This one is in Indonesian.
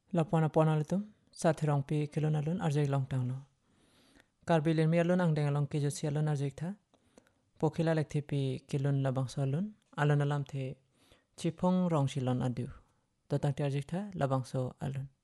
Lapona pona lutum sathirong pi kilon alun arjai long tanglo karbilin mi alun ang deng along kejo si alun arjai tha pokhila lekthi pi kilon labang so alun alam the chipong rong silon adu dotang te arjai tha labang so alun